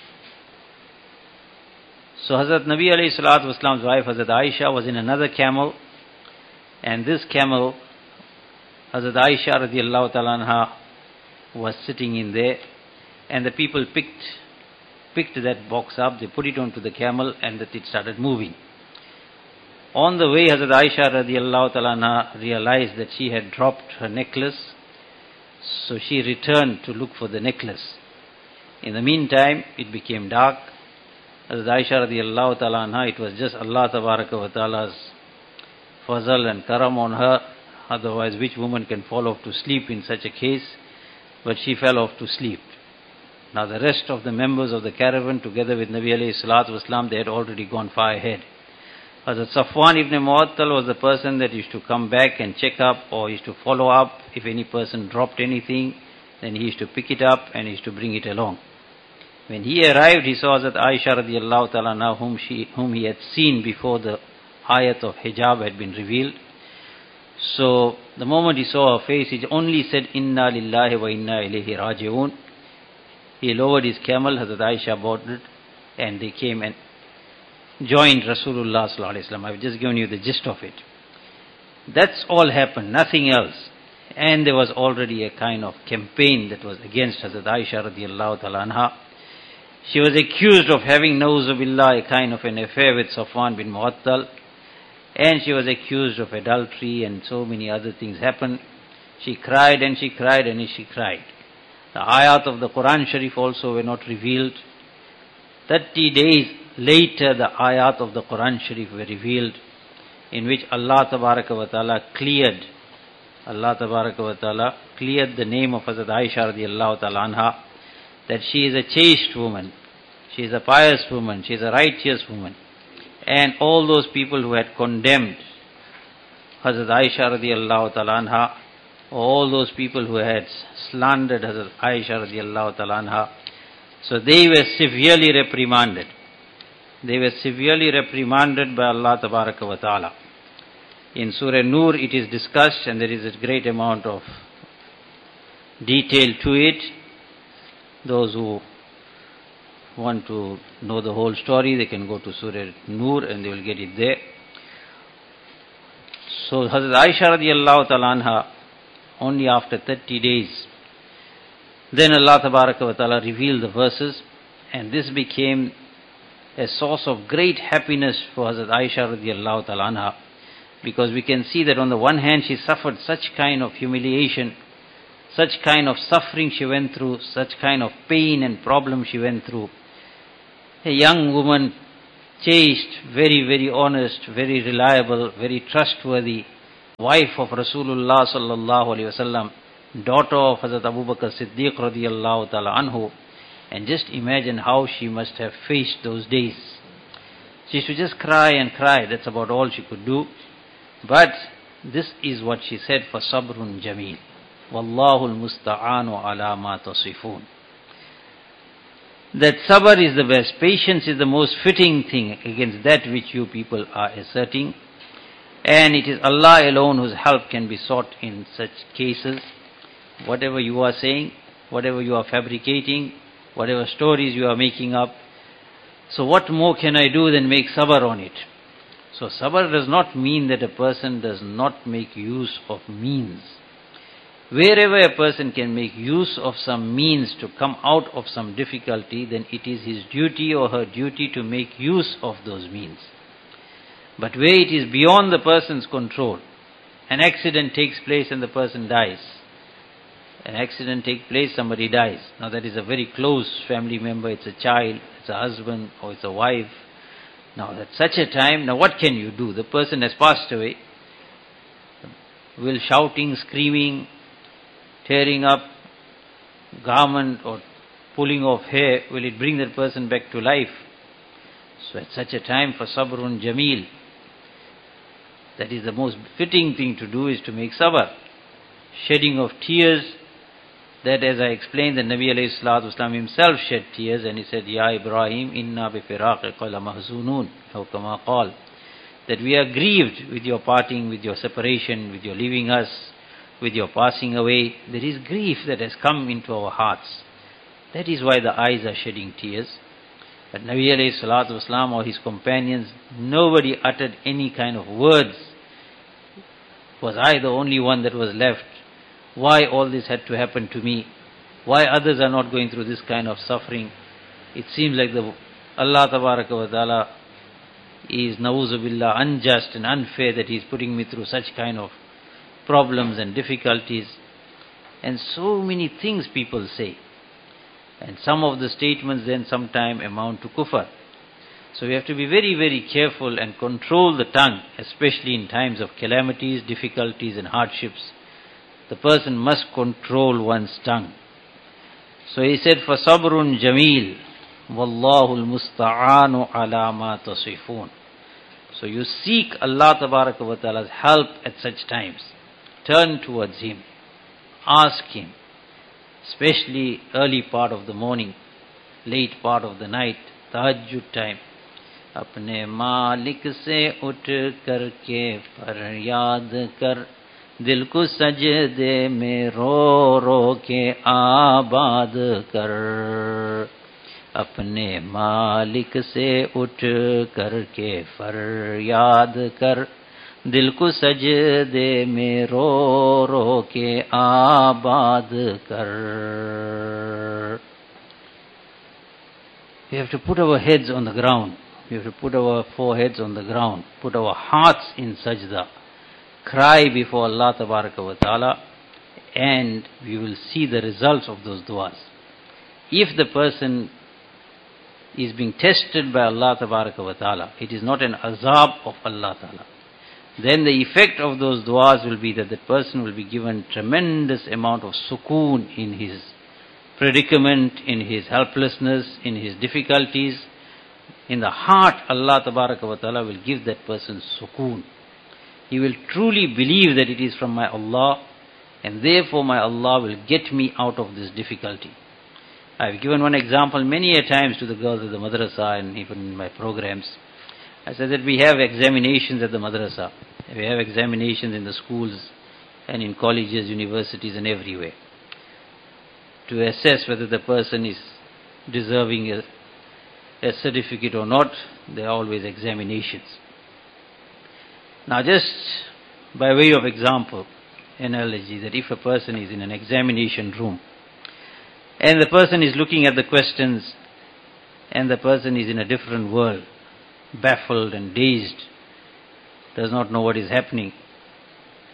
So Hazrat Nabi alayhi salatu wasalam's wife, Hazrat Aisha, was in another camel, and this camel, Hazrat Aisha radiallahu ta'ala anha, was sitting in there, and the people picked picked that box up, they put it onto the camel, and that it started moving. On the way, Hazrat Aisha radiallahu ta'ala anha realized that she had dropped her necklace, so she returned to look for the necklace. In the meantime, it became dark. Hazrat Aisha radiallahu ta'ala anha, it was just Allah tabaraka wa ta'ala's fazal and karam on her. Otherwise, which woman can fall off to sleep in such a case? But she fell off to sleep. Now the rest of the members of the caravan, together with Nabi alayhi salatu wasalam, they had already gone far ahead. Hazrat Safwan ibn Mu'attal was the person that used to come back and check up, or used to follow up. If any person dropped anything, then he used to pick it up and he used to bring it along. When he arrived, he saw Hazrat Aisha radiallahu ta'ala anha, whom, she, whom he had seen before the ayat of hijab had been revealed. So the moment he saw her face, he only said, Inna lillahi wa inna ilayhi raji'un. He lowered his camel, Hazrat Aisha boarded, and they came and joined Rasulullah sallallahu alaihi wasallam. I've just given you the gist of it. That's all happened, nothing else. And there was already a kind of campaign that was against Hazrat Aisha radiallahu ta'ala anha. She was accused of having, na'uzubillah, a kind of an affair with Safwan bin Mu'attal, and she was accused of adultery, and so many other things happened. She cried and she cried and she cried. The ayat of the Quran Sharif also were not revealed. Thirty days later, the ayat of the Quran Sharif were revealed, in which Allah Tabaraka wa Ta'ala cleared, Allah Tabaraka wa Ta'ala cleared the name of Hazrat Aisha radiallahu ta'ala anha, that she is a chaste woman, she is a pious woman, she is a righteous woman. And all those people who had condemned Hazrat Aisha radiallahu ta'ala anha, all those people who had slandered Hazrat Aisha radiallahu ta'ala anha, so they were severely reprimanded. They were severely reprimanded by Allah Tabaraka wa Ta'ala. In Surah Nur it is discussed, and there is a great amount of detail to it. Those who want to know the whole story, they can go to Surah Nur and they will get it there. So Hazrat Aisha radiallahu ta'ala anha, only after thirty days, then Allah Tabaraka wa Ta'ala revealed the verses, and this became a source of great happiness for Hazrat Aisha radiallahu ta'ala anha, because we can see that on the one hand she suffered such kind of humiliation, such kind of suffering she went through, such kind of pain and problem she went through. A young woman, chaste, very, very honest, very reliable, very trustworthy, wife of Rasulullah sallallahu alaihi wasallam, daughter of Hazrat Abu Bakr Siddiq radiyallahu ta'ala anhu. And just imagine how she must have faced those days. She used to just cry and cry, that's about all she could do. But this is what she said, for sabrun jameel. Wallahu al-musta'anu ala ma tasifun. That sabr is the best. Patience is the most fitting thing against that which you people are asserting. And it is Allah alone whose help can be sought in such cases. Whatever you are saying, whatever you are fabricating, whatever stories you are making up. So what more can I do than make sabr on it? So sabr does not mean that a person does not make use of means. Wherever a person can make use of some means to come out of some difficulty, then it is his duty or her duty to make use of those means. But where it is beyond the person's control, an accident takes place and the person dies. An accident takes place, somebody dies. Now that is a very close family member, it's a child, it's a husband, or it's a wife. Now at such a time, now what can you do? The person has passed away. Will shouting, screaming, tearing up garment or pulling off hair, will it bring that person back to life? So at such a time, for sabrun jameel, that is the most fitting thing to do, is to make sabr. Shedding of tears, that, as I explained, the Nabi alayhi salatu wasalam himself shed tears, and he said, Ya Ibrahim, inna bi firaqika la mahzunun, aw kama qala, that we are grieved with your parting, with your separation, with your leaving us, with your passing away. There is grief that has come into our hearts. That is why the eyes are shedding tears. But Nabi alayhi salatu wasalam or his companions, nobody uttered any kind of words. Was I the only one that was left? Why all this had to happen to me? Why others are not going through this kind of suffering? It seems like the Allah tabaraka wa ta'ala is, na'uzu billah, unjust and unfair that He is putting me through such kind of problems and difficulties. And so many things people say. And some of the statements then sometime amount to kufr. So we have to be very, very careful and control the tongue, especially in times of calamities, difficulties and hardships. The person must control one's tongue. So he said, for sabrun jameel, wallahu al-musta'anu ala ma tasifun. So you seek Allah tabaraka wa ta'ala's help at such times. Turn towards Him. Ask Him. Especially early part of the morning, late part of the night, tahajjud time. Apne Malik se ut karke faryad kar, dil ko sajde mein ro ro ke aabad kar. Apne Malik se ut karke faryad kar, dil ko sajde mein ro ro ke aabad kar. We have to put our heads on the ground. We have to put our foreheads on the ground. Put our hearts in sajda. Cry before Allah tabaraka wa ta'ala, and we will see the results of those du'as. If the person is being tested by Allah tabaraka wa ta'ala, it is not an azab of Allah ta'ala, then the effect of those du'as will be that the person will be given tremendous amount of sukoon in his predicament, in his helplessness, in his difficulties. In the heart, Allah tabaraka wa ta'ala will give that person sukoon. He will truly believe that it is from my Allah, and therefore my Allah will get me out of this difficulty. I have given one example many a times to the girls of the madrasa and even in my programs. I said that we have examinations at the madrasa. We have examinations in the schools and in colleges, universities and everywhere, to assess whether the person is deserving a, a certificate or not. There are always examinations. Now just by way of example, analogy, that if a person is in an examination room and the person is looking at the questions and the person is in a different world, baffled and dazed, does not know what is happening.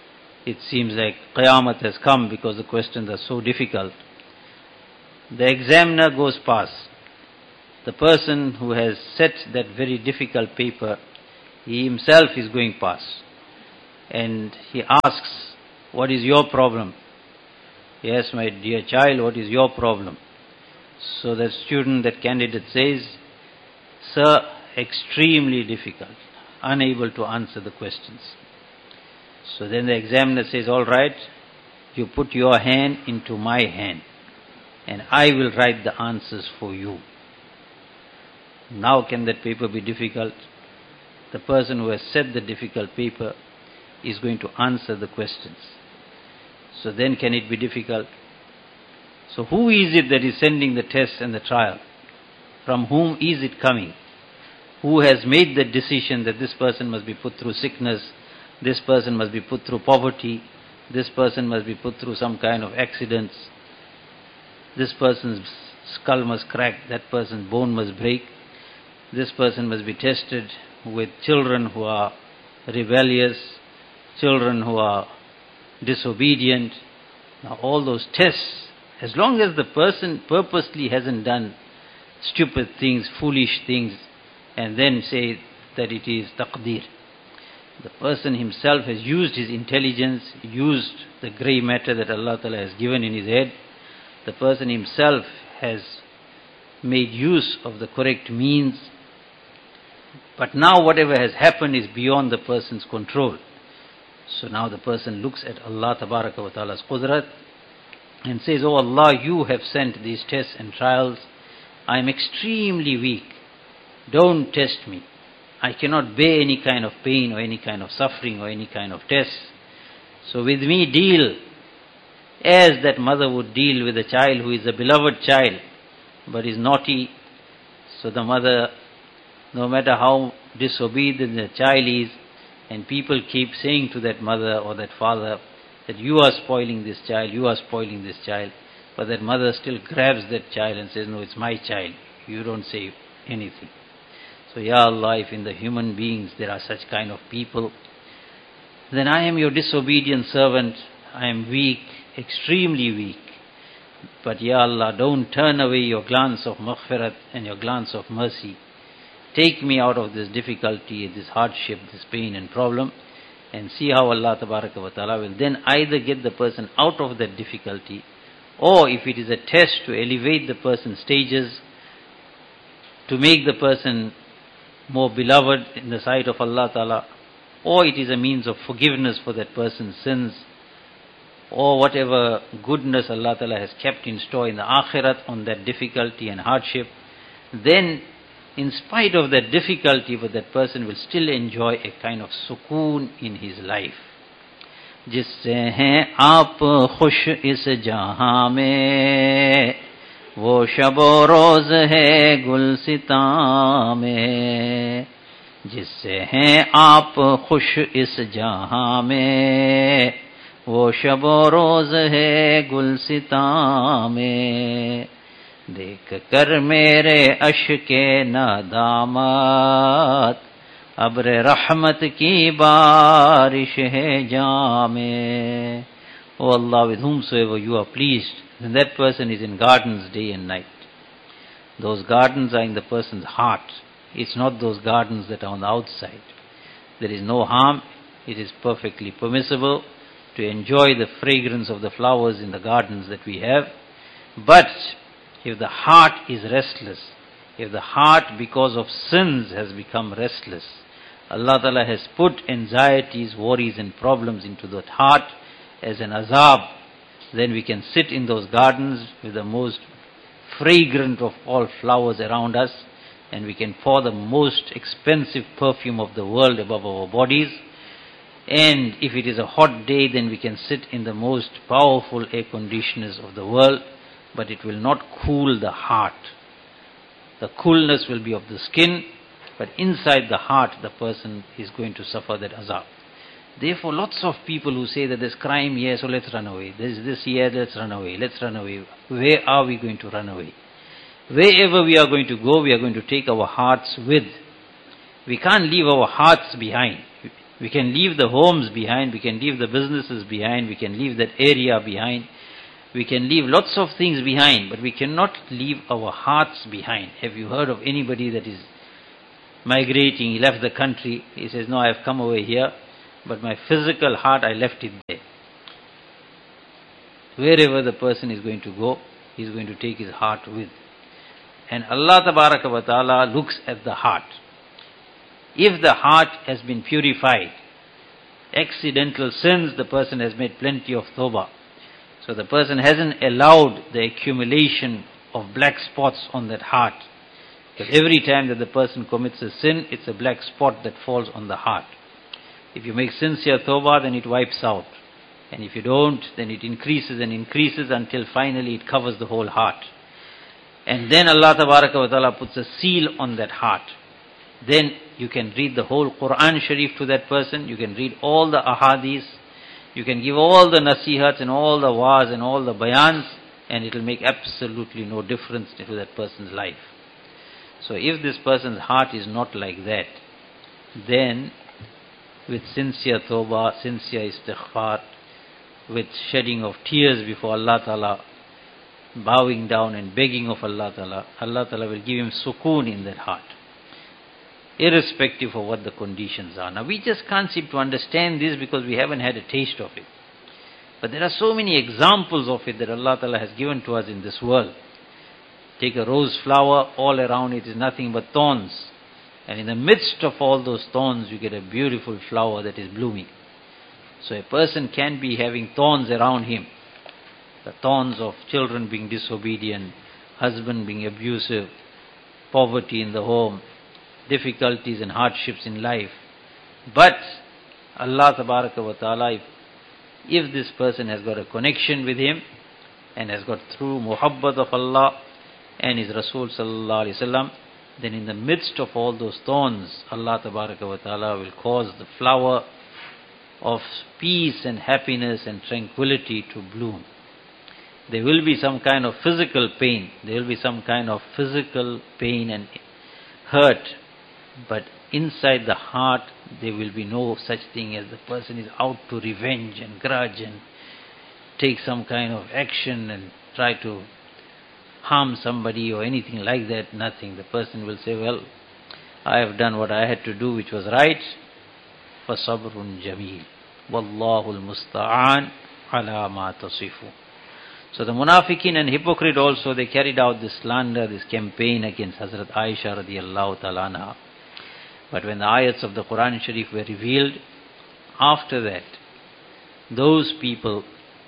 it seems like Qiyamah has come because the questions are so difficult. The examiner goes past. The person who has set that very difficult paper, he himself is going past. And he asks, what is your problem? Yes, my dear child, what is your problem? So the student, that candidate says, sir, extremely difficult, unable to answer the questions. So then the examiner says, all right, you put your hand into my hand and I will write the answers for you. Now can that paper be difficult? The person who has set the difficult paper is going to answer the questions. So then can it be difficult? So who is it that is sending the test and the trial? From whom is it coming? Who has made the decision that this person must be put through sickness, this person must be put through poverty, this person must be put through some kind of accidents, this person's skull must crack, that person's bone must break, this person must be tested with children who are rebellious, children who are disobedient. Now all those tests, as long as the person purposely hasn't done stupid things, foolish things, and then say that it is taqdeer. The person himself has used his intelligence, used the grey matter that Allah Ta'ala has given in his head. The person himself has made use of the correct means. But now whatever has happened is beyond the person's control. So now the person looks at Allah Tabaraka wa Ta'ala's qudrat and says, oh Allah, you have sent these tests and trials. I am extremely weak. Don't test me. I cannot bear any kind of pain or any kind of suffering or any kind of test. So with me deal as that mother would deal with a child who is a beloved child but is naughty. So the mother, no matter how disobedient the child is, and people keep saying to that mother or that father that you are spoiling this child, you are spoiling this child, but that mother still grabs that child and says, no, it's my child, you don't say anything. So, Ya Allah, if in the human beings there are such kind of people, then I am your disobedient servant. I am weak, extremely weak. But Ya Allah, don't turn away your glance of maghfirat and your glance of mercy. Take me out of this difficulty, this hardship, this pain and problem, and see how Allah Tabaraka wa Ta'ala will then either get the person out of that difficulty, or if it is a test to elevate the person's stages, to make the person more beloved in the sight of Allah Ta'ala, or it is a means of forgiveness for that person's sins, or whatever goodness Allah Ta'ala has kept in store in the akhirat on that difficulty and hardship, then in spite of that difficulty, but that person will still enjoy a kind of sukoon in his life. जिससे हैं आप खुश इस जहां में, वो शबो रोज है गुलसितां में. जिससे हैं आप खुश इस जहां में, वो शबो रोज है गुलसितां में. देख कर मेरे अश्के नदामत, अब्र रहमत की बारिश है जामे. O Allah, with whomsoever you are pleased, then that person is in gardens day and night. Those gardens are in the person's heart. It's not those gardens that are on the outside. There is no harm. It is perfectly permissible to enjoy the fragrance of the flowers in the gardens that we have. But if the heart is restless, if the heart because of sins has become restless, Allah Ta'ala has put anxieties, worries and problems into that heart as an azab, then we can sit in those gardens with the most fragrant of all flowers around us, and we can pour the most expensive perfume of the world above our bodies. And if it is a hot day, then we can sit in the most powerful air conditioners of the world, but it will not cool the heart. The coolness will be of the skin, but inside the heart the person is going to suffer that azab. Therefore, lots of people who say that there's crime here, so let's run away. There's this here, let's run away. Let's run away. Where are we going to run away? Wherever we are going to go, we are going to take our hearts with. We can't leave our hearts behind. We can leave the homes behind, we can leave the businesses behind, we can leave that area behind, we can leave lots of things behind, but we cannot leave our hearts behind. Have you heard of anybody that is migrating, he left the country, he says, no, I have come over here, but my physical heart, I left it there. Wherever the person is going to go, he is going to take his heart with. And Allah Tabaraka wa Ta'ala looks at the heart. If the heart has been purified, accidental sins, the person has made plenty of tawbah. So the person hasn't allowed the accumulation of black spots on that heart. Because every time that the person commits a sin, it's a black spot that falls on the heart. If you make sincere tawbah, then it wipes out. And if you don't, then it increases and increases until finally it covers the whole heart. And then Allah Tabaraka wa Ta'ala puts a seal on that heart. Then you can read the whole Quran Sharif to that person, you can read all the ahadith, you can give all the nasihats and all the wa'az and all the bayans, and it will make absolutely no difference to that person's life. So if this person's heart is not like that, then with sincere tawbah, sincere istighfar, with shedding of tears before Allah Ta'ala, bowing down and begging of Allah Ta'ala, Allah Ta'ala will give him sukoon in that heart, irrespective of what the conditions are. Now we just can't seem to understand this because we haven't had a taste of it. But there are so many examples of it that Allah Ta'ala has given to us in this world. Take a rose flower, all around it is nothing but thorns. And in the midst of all those thorns, you get a beautiful flower that is blooming. So a person can be having thorns around him. The thorns of children being disobedient, husband being abusive, poverty in the home, difficulties and hardships in life. But Allah Tabaraka wa Ta'ala, if, if this person has got a connection with him and has got through muhabbat of Allah and his Rasul Sallallahu Alaihi Wasallam, then in the midst of all those thorns, Allah Tabaraka wa Ta'ala will cause the flower of peace and happiness and tranquility to bloom. There will be some kind of physical pain, there will be some kind of physical pain and hurt, but inside the heart there will be no such thing as the person is out to revenge and grudge and take some kind of action and try to harm somebody or anything like that. Nothing. The person will say, well, I have done what I had to do which was right. فَصَبْرٌ جَمِيلٌ وَاللَّهُ الْمُسْتَعَانُ عَلَى مَا تَصِفُونَ. So the munafiqeen and hypocrite also, they carried out this slander, this campaign against Hazrat Aisha radiallahu ta'ala anha. But when the ayats of the Quran Sharif were revealed, after that, those people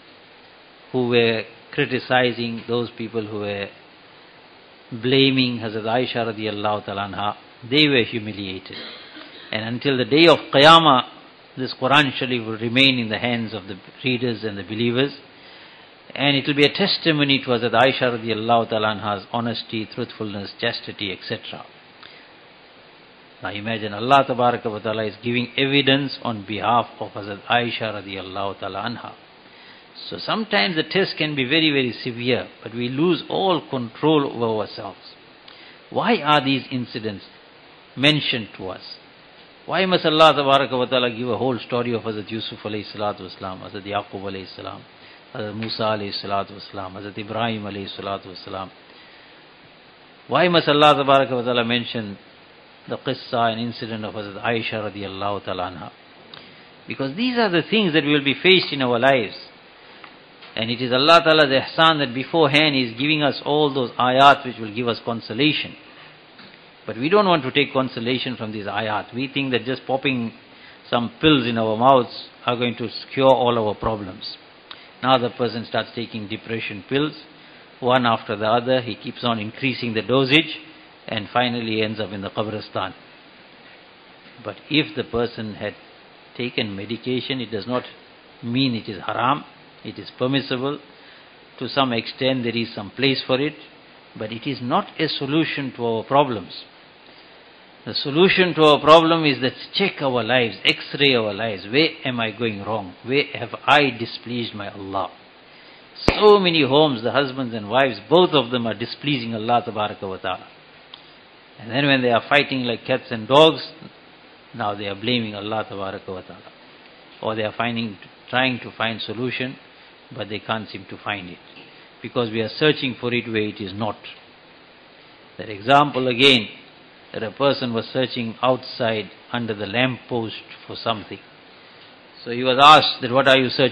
who were criticizing, those people who were blaming Hazrat Aisha radiallahu ta'ala anha, they were humiliated. And until the day of Qiyamah, this Quran Sharif will remain in the hands of the readers and the believers. And it will be a testimony to Hazrat Aisha radiallahu ta'ala anha's honesty, truthfulness, chastity, et cetera. Now imagine Allah Tabaraka wa Ta'ala is giving evidence on behalf of Hazrat Aisha radiallahu ta'ala anha. So sometimes the test can be very, very severe, but we lose all control over ourselves. Why are these incidents mentioned to us? Why must Allah Tabaraka wa Ta'ala give a whole story of Hazrat Yusuf alayhi salatu wasalam, Hazrat Yaqub alayhi salam, Hazrat Musa alayhi salatu wasalam, Hazrat Ibrahim alayhi salatu wasalam? Why must Allah Tabaraka wa Ta'ala mention the qissa and incident of Hazrat Aisha radiallahu ta'ala anha? Because these are the things that will be faced in our lives. And it is Allah Ta'ala's ihsan that beforehand He is giving us all those ayat which will give us consolation. But we don't want to take consolation from these ayat. We think that just popping some pills in our mouths are going to cure all our problems. Now the person starts taking depression pills, one after the other. He keeps on increasing the dosage and finally ends up in the qabristan. But if the person had taken medication, it does not mean it is haram. It is permissible. To some extent there is some place for it, but it is not a solution to our problems. The solution to our problem is that check our lives, x-ray our lives. Where am I going wrong? Where have I displeased my Allah? So many homes, the husbands and wives, both of them are displeasing Allah Tabaraka wa Ta'ala. And then when they are fighting like cats and dogs, Now they are blaming Allah Tabaraka wa Ta'ala. Or they are finding, trying to find solution, but they can't seem to find it. Because we are searching for it where it is not. That example again, that a person was searching outside under the lamp post for something. So he was asked that, what are you searching